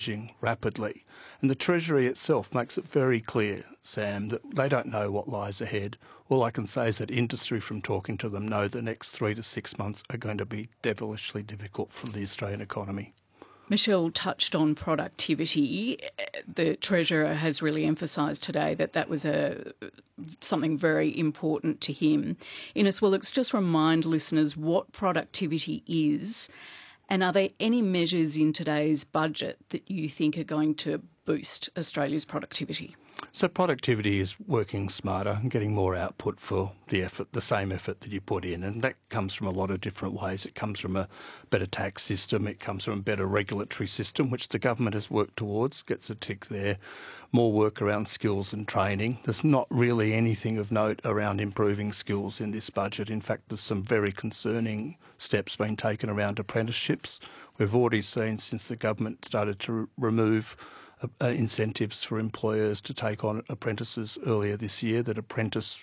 changing rapidly. And the Treasury itself makes it very clear, Sam, that they don't know what lies ahead. All I can say is that industry, from talking to them, know the next 3 to 6 months are going to be devilishly difficult for the Australian economy. Michelle touched on productivity. The Treasurer has really emphasised today that that was something very important to him. Innes Willox, just remind listeners what productivity is, and are there any measures in today's budget that you think are going to boost Australia's productivity? So productivity is working smarter and getting more output for the same effort that you put in. And that comes from a lot of different ways. It comes from a better tax system. It comes from a better regulatory system, which the government has worked towards, gets a tick there. More work around skills and training. There's not really anything of note around improving skills in this budget. In fact, there's some very concerning steps being taken around apprenticeships. We've already seen, since the government started to remove incentives for employers to take on apprentices earlier this year, that apprentice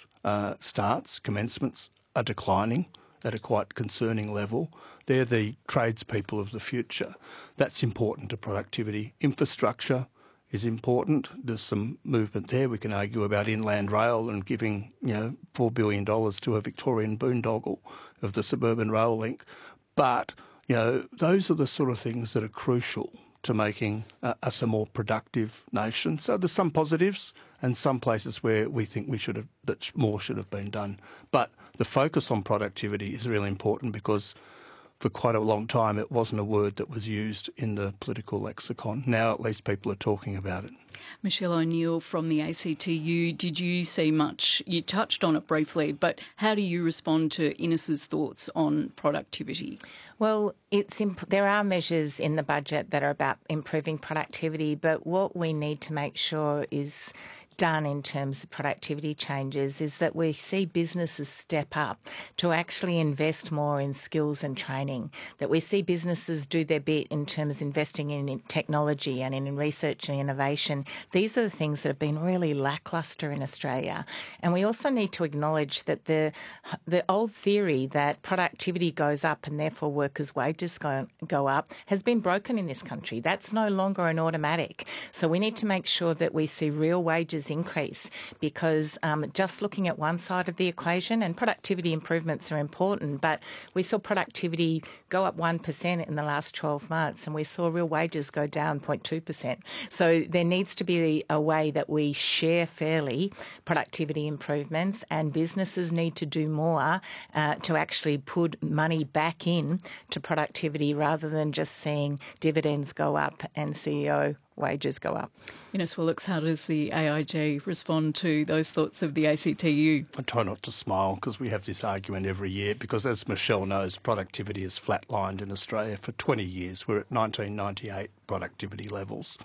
commencements are declining at a quite concerning level. They're the tradespeople of the future. That's important to productivity. Infrastructure is important. There's some movement there. We can argue about inland rail and giving $4 billion to a Victorian boondoggle of the suburban rail link. But those are the sort of things that are crucial to making us a more productive nation. So there's some positives and some places where we think that more should have been done. But the focus on productivity is really important, because for quite a long time it wasn't a word that was used in the political lexicon. Now at least people are talking about it. Michelle O'Neill from the ACTU, did you see much? You touched on it briefly, but how do you respond to Innes's thoughts on productivity? Well, there are measures in the budget that are about improving productivity, but what we need to make sure is done in terms of productivity changes is that we see businesses step up to actually invest more in skills and training, that we see businesses do their bit in terms of investing in technology and in research and innovation. These are the things that have been really lacklustre in Australia. And we also need to acknowledge that the old theory that productivity goes up and therefore workers' wages go up has been broken in this country. That's no longer an automatic. So we need to make sure that we see real wages increase, because just looking at one side of the equation, and productivity improvements are important, but we saw productivity go up 1% in the last 12 months and we saw real wages go down 0.2%. So there needs to be a way that we share fairly productivity improvements, and businesses need to do more to actually put money back in to productivity rather than just seeing dividends go up and CEO wages go up. Innes Willox, how does the AIG respond to those thoughts of the ACTU? I try not to smile, because we have this argument every year, because as Michelle knows, productivity has flatlined in Australia for 20 years. We're at 1998 productivity levels,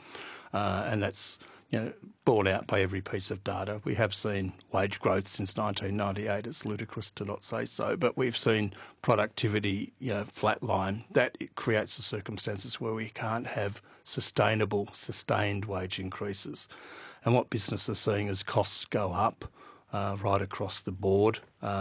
and that's borne out by every piece of data. We have seen wage growth since 1998. It's ludicrous to not say so, but we've seen productivity flatline. That it creates the circumstances where we can't have sustained wage increases. And what business are seeing is costs go up right across the board.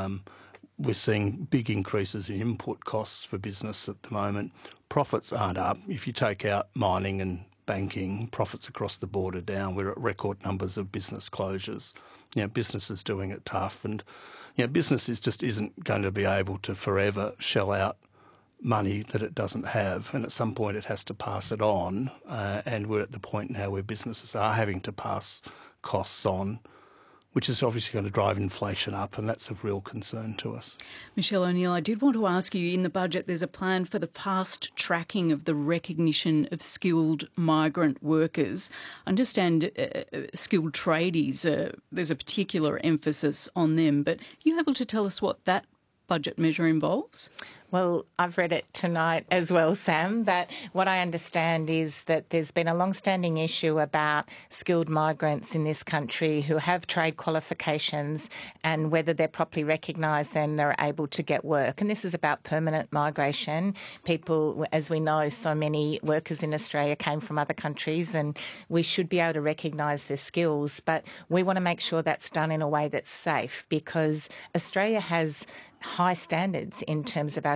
We're seeing big increases in input costs for business at the moment. Profits aren't up. If you take out mining and banking, profits across the board are down. We're at record numbers of business closures. Business is doing it tough, and business just isn't going to be able to forever shell out money that it doesn't have, and at some point it has to pass it on, and we're at the point now where businesses are having to pass costs on, which is obviously going to drive inflation up, and that's of real concern to us. Michelle O'Neill, I did want to ask you, in the budget there's a plan for the fast tracking of the recognition of skilled migrant workers. I understand skilled tradies, there's a particular emphasis on them, but are you able to tell us what that budget measure involves? Well, I've read it tonight as well, Sam, but what I understand is that there's been a long-standing issue about skilled migrants in this country who have trade qualifications and whether they're properly recognised and they're able to get work. And this is about permanent migration. People, as we know, so many workers in Australia came from other countries, and we should be able to recognise their skills, but we want to make sure that's done in a way that's safe, because Australia has high standards in terms of our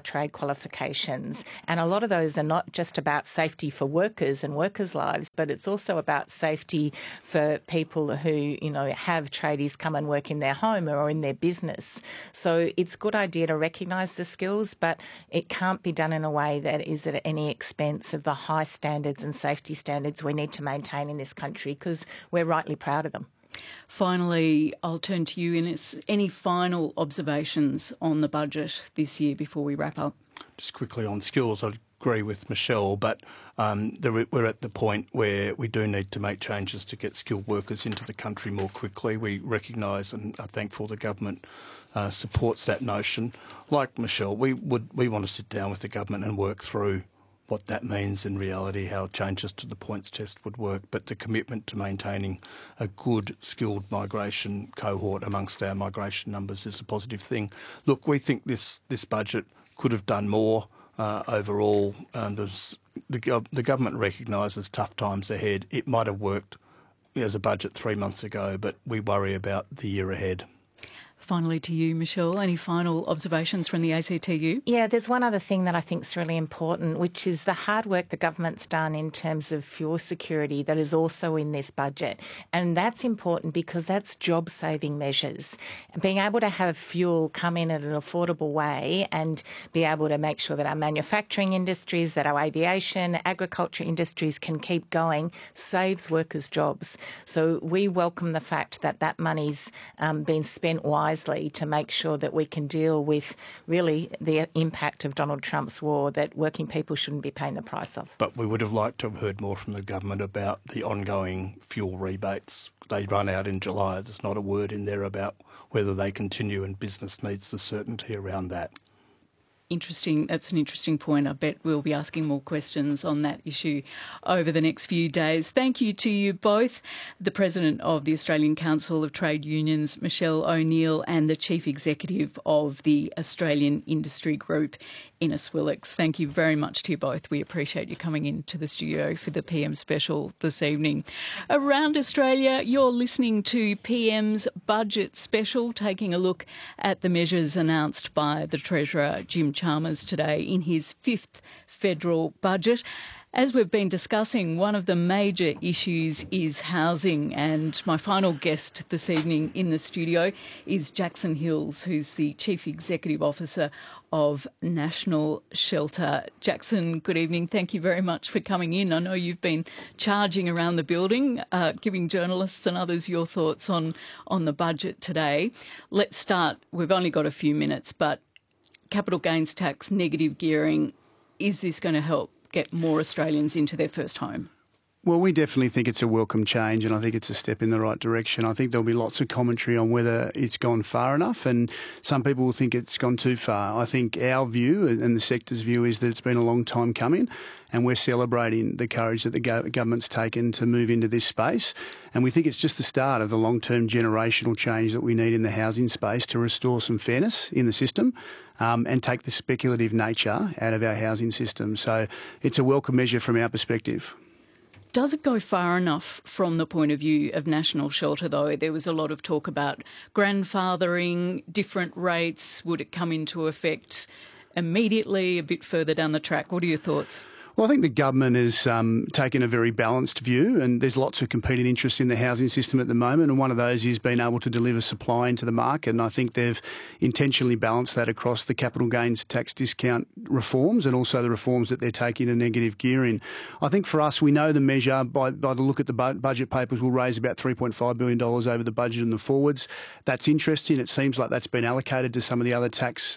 trade qualifications. And a lot of those are not just about safety for workers and workers' lives, but it's also about safety for people who, have tradies come and work in their home or in their business. So it's a good idea to recognise the skills, but it can't be done in a way that is at any expense of the high standards and safety standards we need to maintain in this country, because we're rightly proud of them. Finally, I'll turn to you, Innes. Any final observations on the budget this year before we wrap up? Just quickly on skills, I agree with Michelle, but we're at the point where we do need to make changes to get skilled workers into the country more quickly. We recognise and are thankful the government supports that notion. Like Michelle, we want to sit down with the government and work through what that means in reality, how changes to the points test would work, but the commitment to maintaining a good skilled migration cohort amongst our migration numbers is a positive thing. Look, we think this budget could have done more overall. The government recognises tough times ahead. It might have worked as a budget 3 months ago, but we worry about the year ahead. Finally to you, Michelle, any final observations from the ACTU? Yeah, there's one other thing that I think is really important, which is the hard work the government's done in terms of fuel security that is also in this budget. And that's important because that's job-saving measures. Being able to have fuel come in at an affordable way and be able to make sure that our manufacturing industries, that our aviation, agriculture industries can keep going saves workers' jobs. So we welcome the fact that that money's been spent wisely to make sure that we can deal with really the impact of Donald Trump's war that working people shouldn't be paying the price of. But we would have liked to have heard more from the government about the ongoing fuel rebates. They run out in July. There's not a word in there about whether they continue, and business needs the certainty around that. Interesting. That's an interesting point. I bet we'll be asking more questions on that issue over the next few days. Thank you to you both, the President of the Australian Council of Trade Unions, Michelle O'Neill, and the Chief Executive of the Australian Industry Group, Innes Willox. Thank you very much to you both. We appreciate you coming into the studio for the PM special this evening. Around Australia, you're listening to PM's Budget Special, taking a look at the measures announced by the Treasurer, Jim Chalmers, today in his fifth federal budget. As we've been discussing, one of the major issues is housing, and my final guest this evening in the studio is Jackson Hills, who's the Chief Executive Officer of National Shelter. Jackson, good evening. Thank you very much for coming in. I know you've been charging around the building, giving journalists and others your thoughts on the budget today. Let's start. We've only got a few minutes, but capital gains tax, negative gearing, is this going to help get more Australians into their first home? Well, we definitely think it's a welcome change, and I think it's a step in the right direction. I think there'll be lots of commentary on whether it's gone far enough, and some people will think it's gone too far. I think our view and the sector's view is that it's been a long time coming, and we're celebrating the courage that the government's taken to move into this space. And we think it's just the start of the long-term generational change that we need in the housing space to restore some fairness in the system and take the speculative nature out of our housing system. So it's a welcome measure from our perspective. Does it go far enough from the point of view of National Shelter, though? There was a lot of talk about grandfathering, different rates. Would it come into effect immediately, a bit further down the track? What are your thoughts? Well, I think the government has taken a very balanced view, and there's lots of competing interests in the housing system at the moment, and one of those is being able to deliver supply into the market, and I think they've intentionally balanced that across the capital gains tax discount reforms and also the reforms that they're taking in negative gearing. I think for us, we know the measure, by the look at the budget papers, will raise about $3.5 billion over the budget and the forwards. That's interesting. It seems like that's been allocated to some of the other tax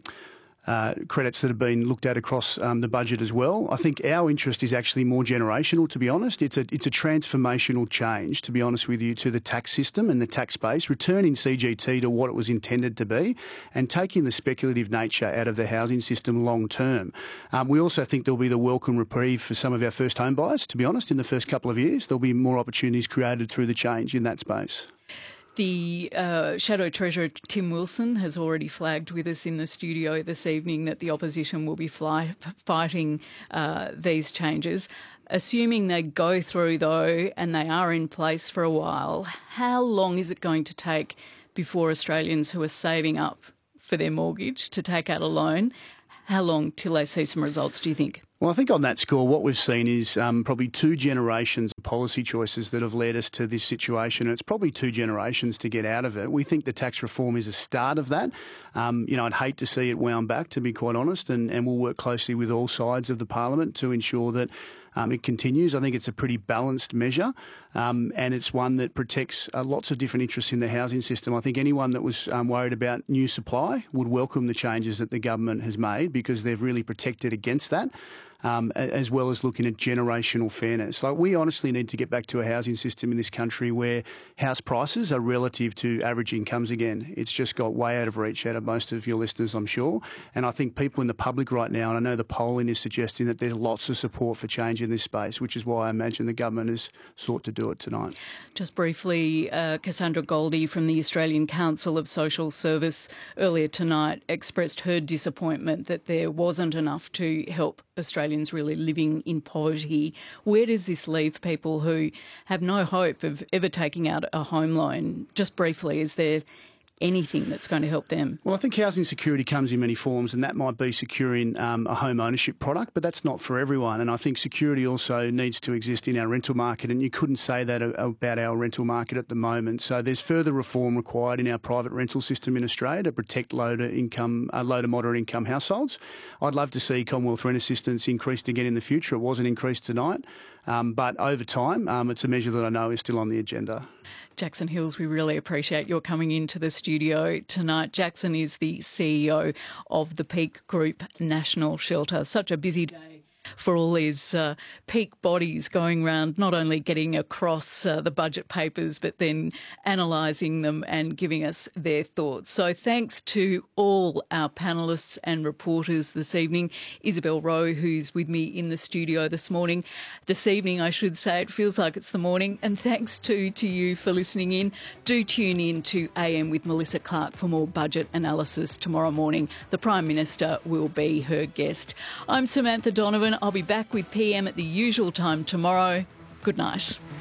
credits that have been looked at across the budget as well. I think our interest is actually more generational, to be honest. It's a transformational change, to be honest with you, to the tax system and the tax base, returning CGT to what it was intended to be and taking the speculative nature out of the housing system long term. We also think there'll be the welcome reprieve for some of our first home buyers, to be honest, in the first couple of years. There'll be more opportunities created through the change in that space. The Shadow Treasurer, Tim Wilson, has already flagged with us in the studio this evening that the opposition will be fighting these changes. Assuming they go through, though, and they are in place for a while, how long is it going to take before Australians who are saving up for their mortgage to take out a loan, How long till they see some results, do you think? Well, I think on that score, what we've seen is probably 2 generations of policy choices that have led us to this situation. And it's probably 2 generations to get out of it. We think the tax reform is a start of that. I'd hate to see it wound back, to be quite honest, and we'll work closely with all sides of the parliament to ensure that it continues. I think it's a pretty balanced measure, and it's one that protects lots of different interests in the housing system. I think anyone that was worried about new supply would welcome the changes that the government has made, because they've really protected against that. As well as looking at generational fairness. Like, we honestly need to get back to a housing system in this country where house prices are relative to average incomes again. It's just got way out of reach out of most of your listeners, I'm sure. And I think people in the public right now, and I know the polling is suggesting that there's lots of support for change in this space, which is why I imagine the government has sought to do it tonight. Just briefly, Cassandra Goldie from the Australian Council of Social Service earlier tonight expressed her disappointment that there wasn't enough to help Australians really living in poverty. Where does this leave people who have no hope of ever taking out a home loan? Just briefly, is there anything that's going to help them? Well, I think housing security comes in many forms, and that might be securing a home ownership product, but that's not for everyone. And I think security also needs to exist in our rental market, and you couldn't say that about our rental market at the moment. So there's further reform required in our private rental system in Australia to protect low to moderate income households. I'd love to see Commonwealth Rent Assistance increased again in the future. It wasn't increased tonight. But over time, it's a measure that I know is still on the agenda. Jackson Hills, we really appreciate your coming into the studio tonight. Jackson is the CEO of the Peak Group National Shelter. Such a busy day for all these peak bodies going around, not only getting across the budget papers, but then analysing them and giving us their thoughts. So thanks to all our panellists and reporters this evening. Isabel Rowe, who's with me in the studio this evening, I should say. It feels like it's the morning. And thanks to you for listening in. Do tune in to AM with Melissa Clark for more budget analysis tomorrow morning. The Prime Minister will be her guest. I'm Samantha Donovan. I'll be back with PM at the usual time tomorrow. Good night.